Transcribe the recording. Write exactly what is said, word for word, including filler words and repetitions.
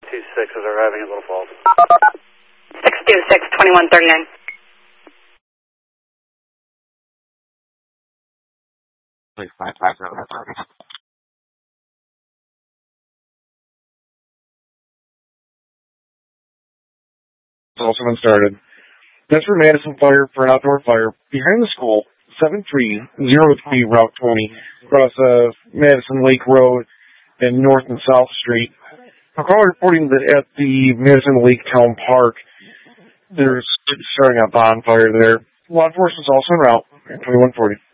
two six is arriving at Little Falls. six two six, twenty-one thirty-nine. Like five five zero. It's also been started. That's for Madison Fire for an outdoor fire behind the school, seven three zero three Route twenty, across uh, Madison Lake Road and North and South Street. A caller reporting that at the Madison Lake Town Park, there's starting a bonfire there. Law enforcement's also en route, twenty-one forty.